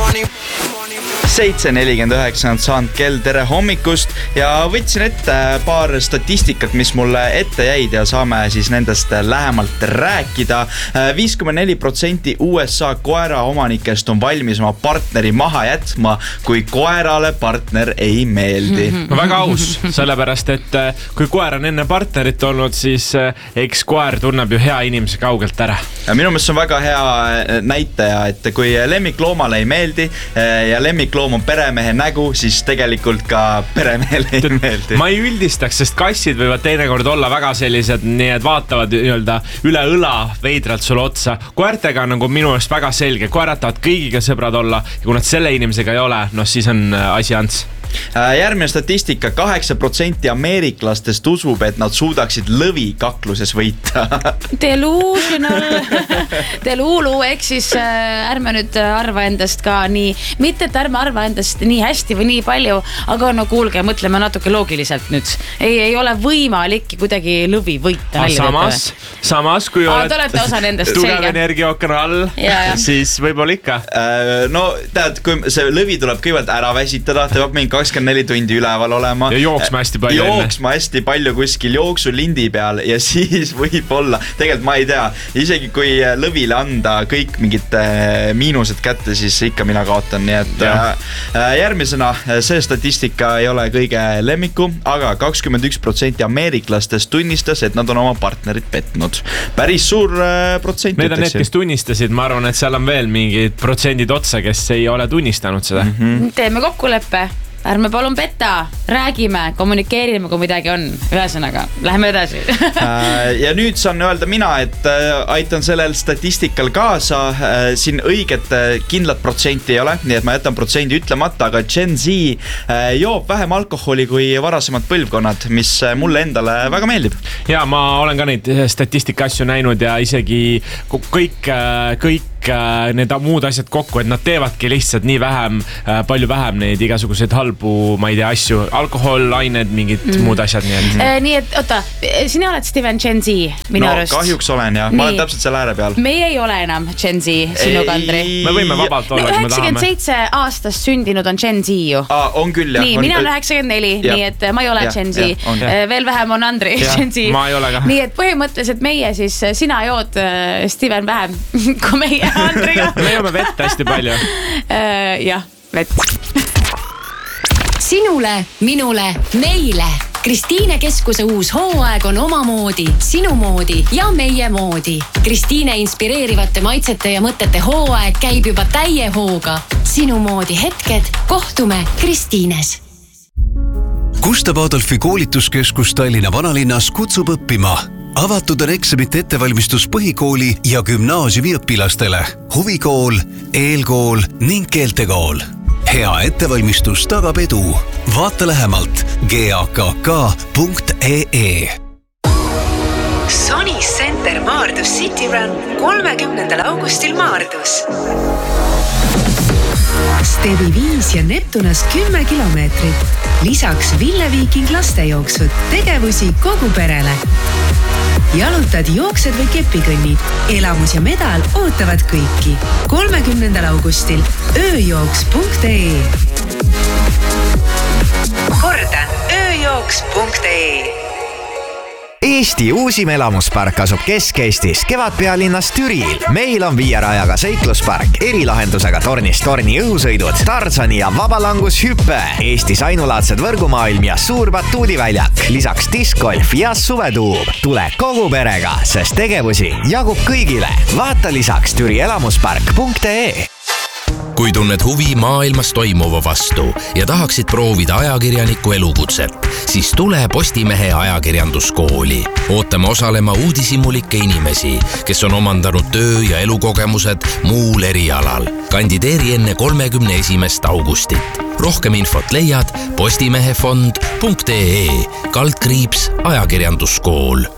7:49 on saanud kell, tere hommikust ja võtsin ette paar statistikat, mis mulle ette jäid ja saame siis nendest lähemalt rääkida. 5,4% USA koera omanikest on valmis oma partneri maha jätma, kui koerale partner ei meeldi. No väga aus, sellepärast, et kui koer on enne partnerit olnud, siis eks koer tunneb ju hea inimese kaugelt ära. Minu meelest on väga hea näitaja, et kui lemmikloomale ei meeldi ja lemmikloom on peremehe nägu, siis tegelikult ka peremehele ei meeldi. Ma ei üldistaks, sest kassid võivad teinekord olla väga sellised, nii et vaatavad üle õla veidralt sulle otsa. Koertega on nagu minu eest väga selge, koerad tahavad kõigiga sõbrad olla ja kui nad selle inimesega ei ole, siis on asi ants. Järgmine statistika, 8% ameeriklastest usub, et nad suudaksid lõvi kakluses võita. Delulu, ehk siis ärme nüüd arva endast ka nii, mitte et ärme arva endast nii hästi või nii palju, aga no kuulge, mõtleme natuke loogiliselt nüüd. Ei ole võimalik kuidagi lõvi võita. Samas, kui olete osa nendest, tugev energiaokan all, siis võib-olla ikka. No tead, kui see lõvi tuleb kõigepealt ära väsitada, ta peab mingi 24 tundi üleval olema. Ja jooksma hästi palju kuskil jooksulindi peal ja siis võib-olla, tegelikult ma ei tea, isegi kui lõvile anda kõik mingid miinused kätte, siis ikka mina kaotan, nii et järgmisena see statistika ei ole kõige lemmiku, aga 21% ameeriklastest tunnistas, et nad on oma partnerit petnud. Päris suur protsent. Need on need, kes tunnistasid, ma arvan, et seal on veel mingid protsendid otsa, kes ei ole tunnistanud seda. Teeme kokkuleppe. Ärme palun petta, räägime, kommunikeerime, kui midagi on. Ühesõnaga, läheme edasi. Ja nüüd saan öelda mina, et aitan sellel statistikal kaasa. Siin õiget kindlat protsenti ei ole, nii et ma jätan protsendi ütlemata, aga Gen Z joob vähem alkoholi kui varasemad põlvkonnad, mis mulle endale väga meeldib. Ja ma olen ka neid statistika asju näinud ja isegi kõik need muud asjad kokku, et nad teevadki lihtsalt nii palju vähem neid igasuguseid halbu, ma ei tea, asju, alkohol, ained, mingid muud asjad. Nii et, oota, sina oled Steven Gen Z minu arust. Kahjuks olen, jah. Ma olen täpselt selle ääre peal. Meie ei ole enam Gen Z, sinu Kandri. Me võime vabalt olla, kui me tahame. 97 aastast sündinud on Gen Z ju. On küll, jah. Nii, mina olen 94, nii et ma ei ole Gen Z. Veel vähem on Andri Gen Z. Ma ei ole ka. Nii et põhimõtteliselt meie siis, sina jood Steven vähem kui meie Andriga. Me joome vett hästi palju. Jah, vett. Sinule, minule, meile. Kristiine Keskuse uus hooaeg on omamoodi, sinu moodi ja meie moodi. Kristiine inspireerivate maitsete ja mõtete hooaeg käib juba täie hooga. Sinu moodi hetked, kohtume Kristiines. Gustav Adolfi koolituskeskus Tallinna vanalinnas kutsub õppima. Avatud on eksamite ettevalmistus põhikooli ja gümnaasiumi õpilastele. Huvikool, eelkool ning keeltekool. Hea ettevalmistus tagab edu. Vaata lähemalt gakk.ee. Sony Center Maardus City Run 30. augustil Maardus. Stevi 5 ja Neptunas 10 kilomeetrit. Lisaks Ville Viiking lastejooksud, tegevusi kogu perele. Jalutad, jooksed või kepikõnnid. Elamus ja medal ootavad kõiki. 30. augustil ööjooks.ee. Kordan, ööjooks.ee. Eesti uusim elamuspark asub Kesk-Eestis, Kevadpealinnas Türil. Meil on 5 rajaga seikluspark, erilahendusega tornist torni õhusõidud, Tarzani ja vabalangushüppe, Eestis ainulaadsed võrgumaailm ja suur batuudiväljak, lisaks diskgolf ja suvetuub. Tule kogu perega, sest tegevusi jagub kõigile. Vaata lisaks türielamuspark.ee. Kui tunned huvi maailmas toimuva vastu ja tahaksid proovida ajakirjaniku elukutset, siis tule Postimehe ajakirjanduskooli. Ootame osalema uudishimulikke inimesi, kes on omandanud töö- ja elukogemused muul erialal. Kandideeri enne 31. augustit. Rohkem infot leiad postimehefond.ee /ajakirjanduskool.